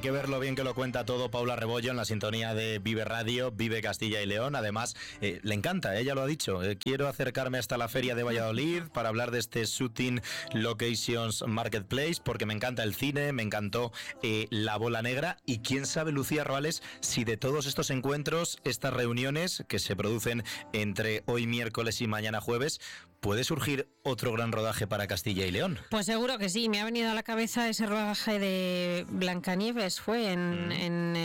que ver lo bien que lo cuenta todo Paula Rebollo en la sintonía de Vive Radio, Vive Castilla y León. Además, le encanta, ella lo ha dicho. Quiero acercarme hasta la feria de Valladolid para hablar de este Shooting Locations Marketplace, porque me encanta el cine, me encantó La Bola Negra. Y quién sabe, Lucía Ruales, si de todos estos encuentros, estas reuniones que se producen entre hoy miércoles y mañana jueves, ¿puede surgir otro gran rodaje para Castilla y León? Pues seguro que sí. Me ha venido a la cabeza ese rodaje de Blancanieves, fue en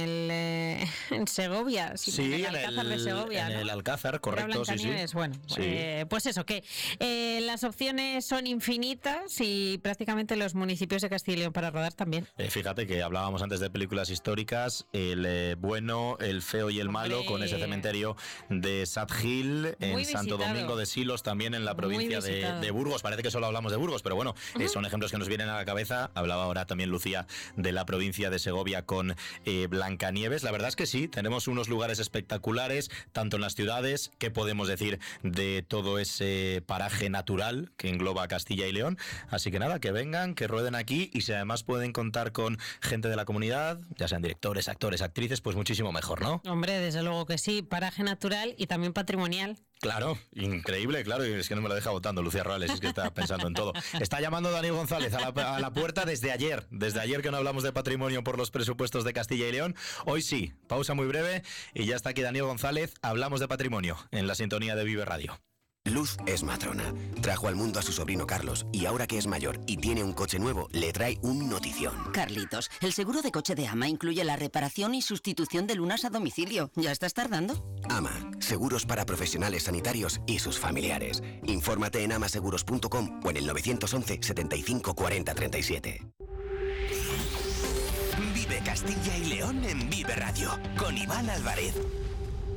Segovia. Sí, en el Alcázar de Segovia. En el Alcázar, correcto, sí. Bueno, sí. Pues eso, que las opciones son infinitas y prácticamente los municipios de Castilla y León para rodar también. Fíjate que hablábamos antes de películas históricas, el bueno, el feo y el malo, con ese cementerio de Sad Hill, en Santo Domingo de Silos, también en la provincia de Burgos. Parece que solo hablamos de Burgos, pero bueno, son ejemplos que nos vienen a la cabeza. Hablaba ahora también Lucía de la provincia de Segovia con Blancanieves. La verdad es que sí, tenemos unos lugares espectaculares, tanto en las ciudades, ¿qué podemos decir de todo ese paraje natural que engloba Castilla y León? Así que nada, que vengan, que rueden aquí, y si además pueden contar con gente de la comunidad, ya sean directores, actores, actrices, pues muchísimo mejor, ¿no? Hombre, desde luego que sí, paraje natural y también patrimonial. Claro, increíble, claro, y es que no me lo deja votando Lucía Ruales, es que está pensando en todo. Está llamando Daniel González a la puerta desde ayer que no hablamos de patrimonio por los presupuestos de Castilla y León. Hoy sí, pausa muy breve y ya está aquí Daniel González, hablamos de patrimonio en la sintonía de Vive Radio. Luz es matrona. Trajo al mundo a su sobrino Carlos y ahora que es mayor y tiene un coche nuevo, le trae un notición. Carlitos, el seguro de coche de AMA incluye la reparación y sustitución de lunas a domicilio. ¿Ya estás tardando? AMA, seguros para profesionales sanitarios y sus familiares. Infórmate en amaseguros.com o en el 911 75 40 37. Vive Castilla y León en Vive Radio con Iván Álvarez.